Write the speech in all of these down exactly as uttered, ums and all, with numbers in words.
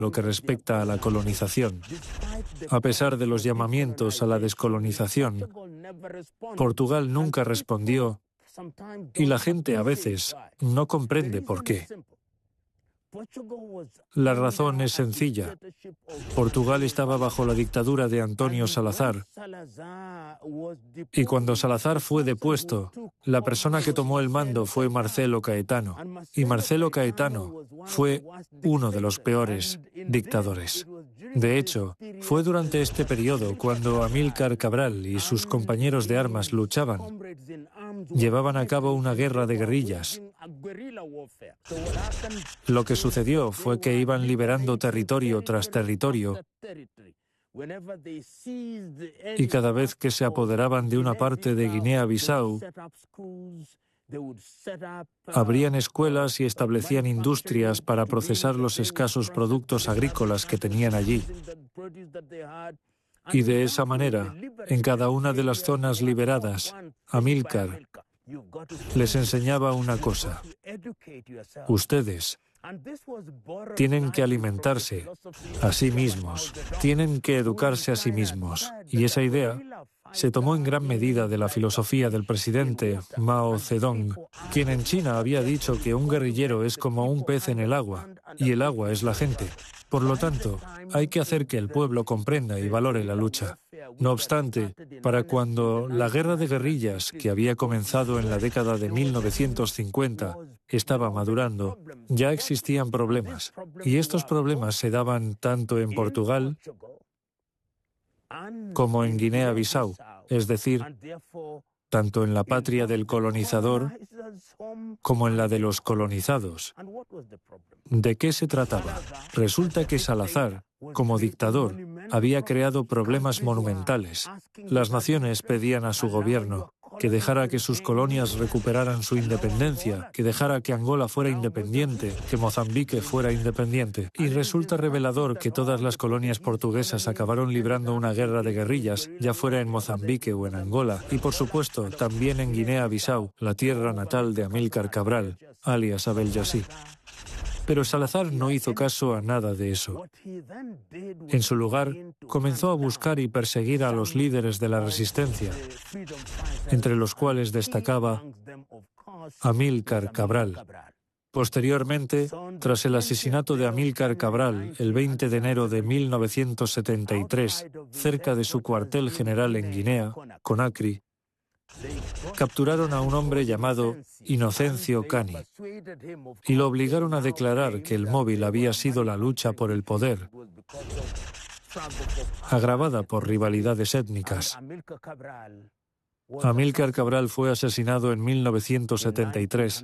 lo que respecta a la colonización. A pesar de los llamamientos a la descolonización, Portugal nunca respondió y la gente a veces no comprende por qué. La razón es sencilla. Portugal estaba bajo la dictadura de Antonio Salazar y cuando Salazar fue depuesto, la persona que tomó el mando fue Marcelo Caetano y Marcelo Caetano fue uno de los peores dictadores. De hecho, fue durante este periodo cuando Amílcar Cabral y sus compañeros de armas luchaban, llevaban a cabo una guerra de guerrillas. Lo que sucedió fue que iban liberando territorio tras territorio y cada vez que se apoderaban de una parte de Guinea-Bissau, abrían escuelas y establecían industrias para procesar los escasos productos agrícolas que tenían allí. Y de esa manera, en cada una de las zonas liberadas, Amílcar les enseñaba una cosa: ustedes tienen que alimentarse a sí mismos, tienen que educarse a sí mismos. Y esa idea se tomó en gran medida de la filosofía del presidente Mao Zedong, quien en China había dicho que un guerrillero es como un pez en el agua, y el agua es la gente. Por lo tanto, hay que hacer que el pueblo comprenda y valore la lucha. No obstante, para cuando la guerra de guerrillas, que había comenzado en la década de mil novecientos cincuenta, estaba madurando, ya existían problemas. Y estos problemas se daban tanto en Portugal como en Guinea-Bissau, es decir, tanto en la patria del colonizador como en la de los colonizados. ¿De qué se trataba? Resulta que Salazar, como dictador, había creado problemas monumentales. Las naciones pedían a su gobierno que dejara que sus colonias recuperaran su independencia, que dejara que Angola fuera independiente, que Mozambique fuera independiente. Y resulta revelador que todas las colonias portuguesas acabaron librando una guerra de guerrillas, ya fuera en Mozambique o en Angola, y por supuesto también en Guinea-Bissau, la tierra natal de Amílcar Cabral, alias Abel Yassí. Pero Salazar no hizo caso a nada de eso. En su lugar, comenzó a buscar y perseguir a los líderes de la resistencia, entre los cuales destacaba Amílcar Cabral. Posteriormente, tras el asesinato de Amílcar Cabral, el veinte de enero de mil novecientos setenta y tres, cerca de su cuartel general en Guinea, Conakry, capturaron a un hombre llamado Inocencio Cani y lo obligaron a declarar que el móvil había sido la lucha por el poder, agravada por rivalidades étnicas. Amílcar Cabral fue asesinado en mil novecientos setenta y tres.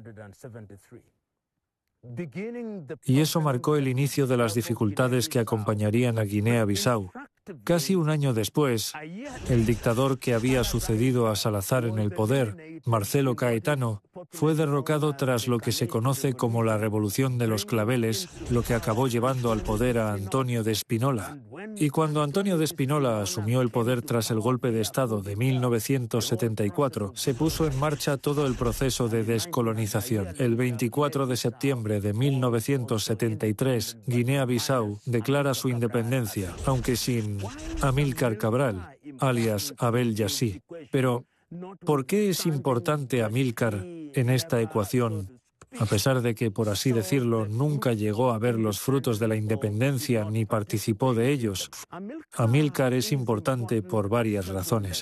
Y eso marcó el inicio de las dificultades que acompañarían a Guinea-Bissau. Casi un año después, el dictador que había sucedido a Salazar en el poder, Marcelo Caetano, fue derrocado tras lo que se conoce como la Revolución de los Claveles, lo que acabó llevando al poder a Antonio de Spinola. Y cuando Antonio de Spinola asumió el poder tras el golpe de Estado de mil novecientos setenta y cuatro, se puso en marcha todo el proceso de descolonización. El veinticuatro de septiembre de mil novecientos setenta y tres, Guinea-Bissau declara su independencia, aunque sin Amílcar Cabral, alias Abel Yassí. Pero, ¿por qué es importante Amílcar en esta ecuación, a pesar de que, por así decirlo, nunca llegó a ver los frutos de la independencia ni participó de ellos? Amílcar es importante por varias razones.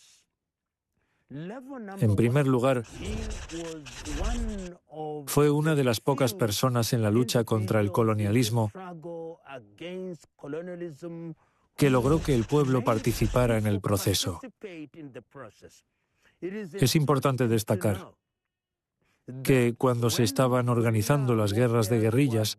En primer lugar, fue una de las pocas personas en la lucha contra el colonialismo que logró que el pueblo participara en el proceso. Es importante destacar que cuando se estaban organizando las guerras de guerrillas,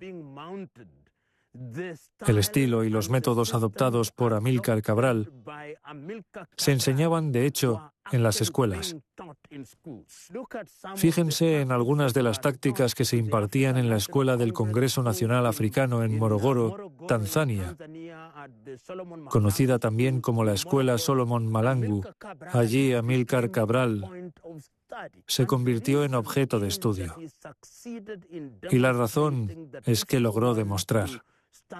el estilo y los métodos adoptados por Amílcar Cabral se enseñaban, de hecho, en las escuelas. Fíjense en algunas de las tácticas que se impartían en la Escuela del Congreso Nacional Africano en Morogoro, Tanzania, conocida también como la Escuela Solomon Malangu. Allí Amílcar Cabral se convirtió en objeto de estudio. Y la razón es que logró demostrar